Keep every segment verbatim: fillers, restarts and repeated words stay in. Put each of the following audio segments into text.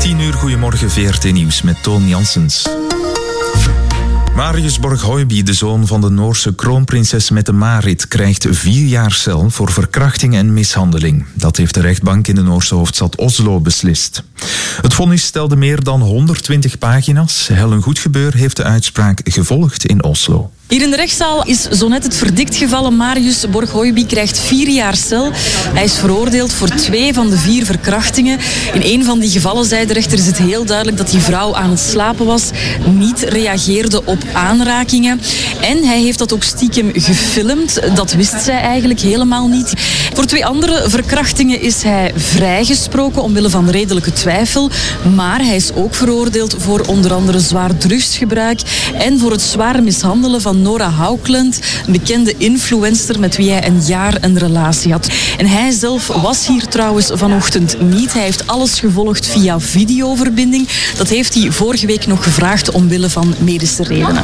tien uur, goedemorgen, V R T Nieuws met Toon Janssens. Marius Borg-Høiby, de zoon van de Noorse kroonprinses Mette-Marit, krijgt vier jaar cel voor verkrachting en mishandeling. Dat heeft de rechtbank in de Noorse hoofdstad Oslo beslist. Het vonnis stelde meer dan honderdtwintig pagina's. Helen Goedgebeur heeft de uitspraak gevolgd in Oslo. Hier in de rechtszaal is zo net het verdikt gevallen. Marius Borg-Høiby krijgt vier jaar cel. Hij is veroordeeld voor twee van de vier verkrachtingen. In een van die gevallen zei de rechter is het heel duidelijk dat die vrouw aan het slapen was, niet reageerde op aanrakingen. En hij heeft dat ook stiekem gefilmd. Dat wist zij eigenlijk helemaal niet. Voor twee andere verkrachtingen is hij vrijgesproken omwille van redelijke twijfel. Maar hij is ook veroordeeld voor onder andere zwaar drugsgebruik en voor het zwaar mishandelen van Nora Haukeland, een bekende influencer met wie hij een jaar een relatie had. En hij zelf was hier trouwens vanochtend niet. Hij heeft alles gevolgd via videoverbinding. Dat heeft hij vorige week nog gevraagd omwille van medische redenen.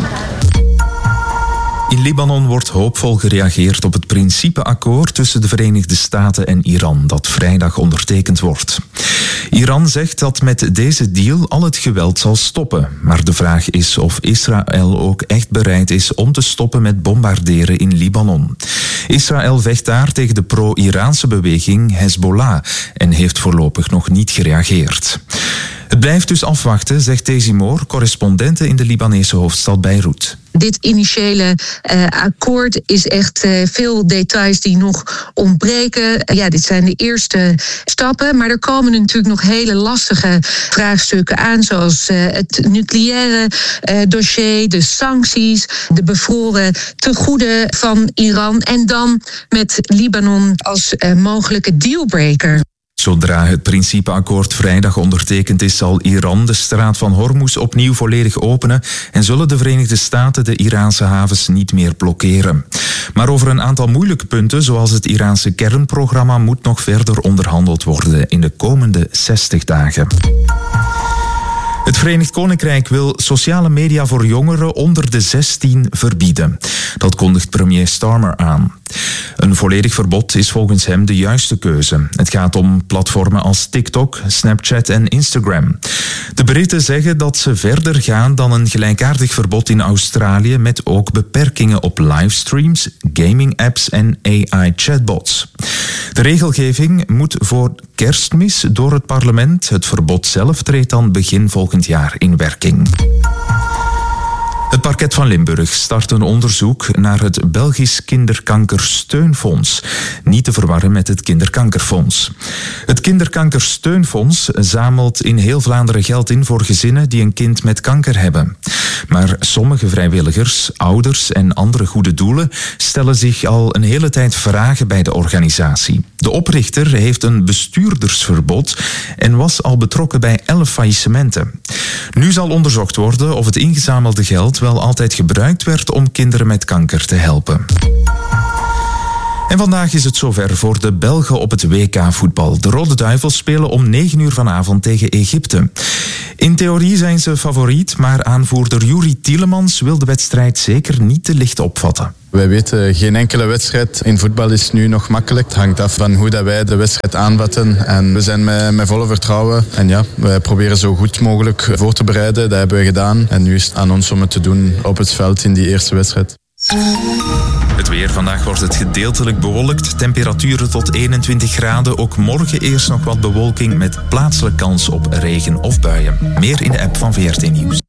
In Libanon wordt hoopvol gereageerd op het principeakkoord tussen de Verenigde Staten en Iran, dat vrijdag ondertekend wordt. Iran zegt dat met deze deal al het geweld zal stoppen. Maar de vraag is of Israël ook echt bereid is om te stoppen met bombarderen in Libanon. Israël vecht daar tegen de pro-Iraanse beweging Hezbollah en heeft voorlopig nog niet gereageerd. Het blijft dus afwachten, zegt Daisy Moore, correspondente in de Libanese hoofdstad Beirut. Dit initiële uh, akkoord is echt uh, veel details die nog ontbreken. Uh, ja, dit zijn de eerste stappen, maar er komen natuurlijk nog hele lastige vraagstukken aan, zoals uh, het nucleaire uh, dossier, de sancties, de bevroren tegoeden van Iran en dan met Libanon als uh, mogelijke dealbreaker. Zodra het principeakkoord vrijdag ondertekend is, zal Iran de straat van Hormuz opnieuw volledig openen en zullen de Verenigde Staten de Iraanse havens niet meer blokkeren. Maar over een aantal moeilijke punten, zoals het Iraanse kernprogramma, moet nog verder onderhandeld worden in de komende zestig dagen. Het Verenigd Koninkrijk wil sociale media voor jongeren onder de zestien verbieden. Dat kondigt premier Starmer aan. Een volledig verbod is volgens hem de juiste keuze. Het gaat om platformen als TikTok, Snapchat en Instagram. De Britten zeggen dat ze verder gaan dan een gelijkaardig verbod in Australië met ook beperkingen op livestreams, gaming-apps en A I-chatbots. De regelgeving moet voor Kerstmis door het parlement. Het verbod zelf treedt dan begin volgend jaar in werking. Het parket van Limburg start een onderzoek naar het Belgisch Kinderkankersteunfonds. Niet te verwarren met het Kinderkankerfonds. Het Kinderkankersteunfonds zamelt in heel Vlaanderen geld in voor gezinnen die een kind met kanker hebben. Maar sommige vrijwilligers, ouders en andere goede doelen stellen zich al een hele tijd vragen bij de organisatie. De oprichter heeft een bestuurdersverbod en was al betrokken bij elf faillissementen. Nu zal onderzocht worden of het ingezamelde geld wel altijd gebruikt werd om kinderen met kanker te helpen. En vandaag is het zover voor de Belgen op het W K voetbal. De Rode Duivels spelen om negen uur vanavond tegen Egypte. In theorie zijn ze favoriet, maar aanvoerder Youri Tielemans wil de wedstrijd zeker niet te licht opvatten. Wij weten, geen enkele wedstrijd in voetbal is nu nog makkelijk. Het hangt af van hoe dat wij de wedstrijd aanvatten. En we zijn met, met volle vertrouwen. En ja, wij proberen zo goed mogelijk voor te bereiden. Dat hebben we gedaan. En nu is het aan ons om het te doen op het veld in die eerste wedstrijd. Het weer. Vandaag wordt het gedeeltelijk bewolkt. Temperaturen tot eenentwintig graden. Ook morgen eerst nog wat bewolking met plaatselijk kans op regen of buien. Meer in de app van V R T Nieuws.